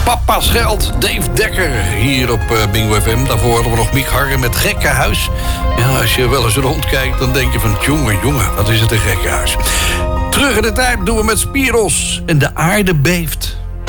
Papa's Geld, Dave Dekker, hier op Bingo FM. Daarvoor hadden we nog Miek Harren met Gekkenhuis. Ja, als je wel eens rondkijkt, dan denk je van... jongen, wat is het een gekkenhuis. Terug in de tijd doen we met Spiros en de aarde beeft.